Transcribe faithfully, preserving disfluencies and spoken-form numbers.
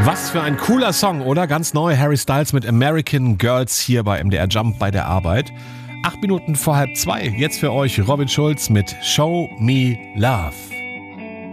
Was für ein cooler Song, oder? Ganz neu, Harry Styles mit American Girls hier bei M D R Jump bei der Arbeit. Acht Minuten vor halb zwei. Jetzt für euch Robin Schulz mit Show Me Love.